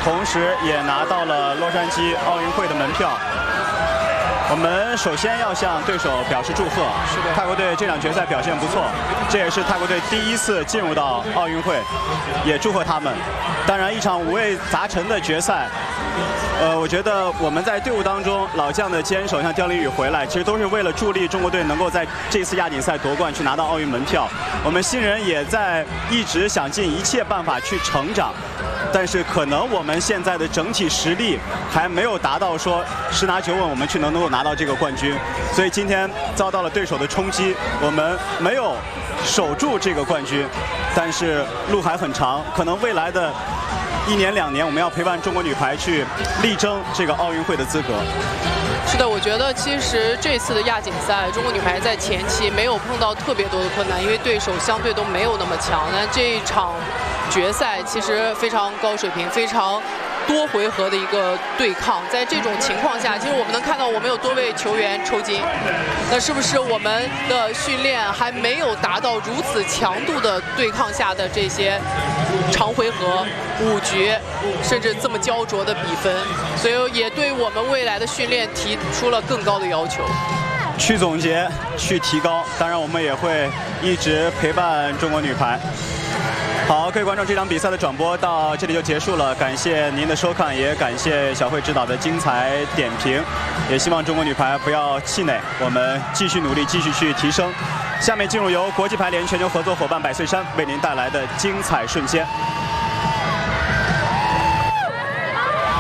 同时也拿到了洛杉矶奥运会的门票。我们首先要向对手表示祝贺。是的，泰国队这场决赛表现不错，这也是泰国队第一次进入到奥运会，也祝贺他们。当然，一场五味杂陈的决赛。我觉得我们在队伍当中老将的坚守，像刁琳宇回来，其实都是为了助力中国队能够在这次亚锦赛夺冠，去拿到奥运门票。我们新人也在一直想尽一切办法去成长，但是可能我们现在的整体实力还没有达到说十拿九稳，我们去能够拿到这个冠军。所以今天遭到了对手的冲击，我们没有守住这个冠军，但是路还很长，可能未来的1年2年，我们要陪伴中国女排去力争这个奥运会的资格。 是的，我觉得其实这次的亚锦赛，中国女排在前期没有碰到特别多的困难，因为对手相对都没有那么强。但这一场决赛其实非常高水平，非常多回合的一个对抗。在这种情况下，其实我们能看到我们有多位球员抽筋，那是不是我们的训练还没有达到如此强度的对抗下的这些长回合、5局，甚至这么焦灼的比分？所以也对我们未来的训练提出了更高的要求。 去总结，去提高。当然，我们也会一直陪伴中国女排。好，各位观众，这场比赛的转播到这里就结束了，感谢您的收看，也感谢小慧指导的精彩点评，也希望中国女排不要气馁，我们继续努力，继续去提升。下面进入由国际排联全球合作伙伴百岁山为您带来的精彩瞬间。